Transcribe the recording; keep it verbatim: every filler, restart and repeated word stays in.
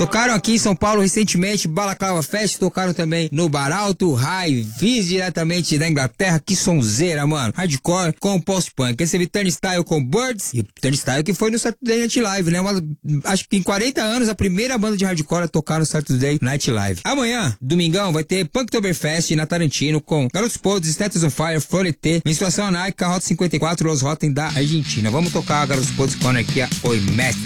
Tocaram aqui em São Paulo recentemente, Balaclava Fest, tocaram também no Bar Alto, High, Viz diretamente da Inglaterra, que sonzeira, mano. Hardcore com post-punk. Esse é Turnstile com Birds, e Turnstile que foi no Saturday Night Live, né? Uma, acho que em quarenta anos, a primeira banda de hardcore a tocar no Saturday Night Live. Amanhã, domingão, vai ter Punktoberfest na Tarantino com Garotos Podres, Status on Fire, Floreté, Menstruação Anárquica, Rota cinquenta e quatro, Los Rotten da Argentina. Vamos tocar Garotos Podres com Anarquia, Oi Mestre.